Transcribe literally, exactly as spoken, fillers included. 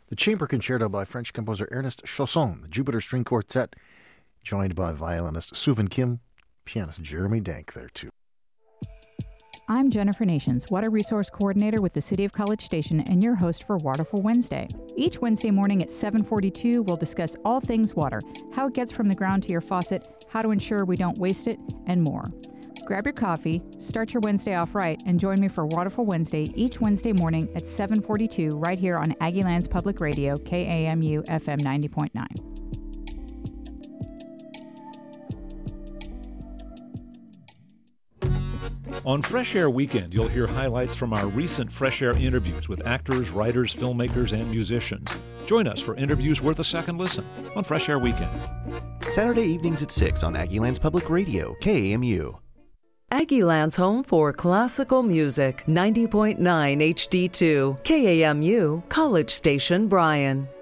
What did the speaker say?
The Chamber Concerto by French composer Ernest Chausson, the Jupiter String Quartet, joined by violinist Suvin Kim, pianist Jeremy Dank there too. I'm Jennifer Nations, Water Resource Coordinator with the City of College Station and your host for Waterful Wednesday. Each Wednesday morning at seven forty-two, we'll discuss all things water, how it gets from the ground to your faucet, how to ensure we don't waste it, and more. Grab your coffee, start your Wednesday off right, and join me for Waterful Wednesday each Wednesday morning at seven forty-two right here on Aggie Lands Public Radio, K A M U F M ninety point nine. On Fresh Air Weekend, you'll hear highlights from our recent Fresh Air interviews with actors, writers, filmmakers, and musicians. Join us for interviews worth a second listen on Fresh Air Weekend. Saturday evenings at six on Aggie Lands Public Radio, K A M U. Aggie Land's home for classical music, ninety point nine H D two, K A M U, College Station, Bryan.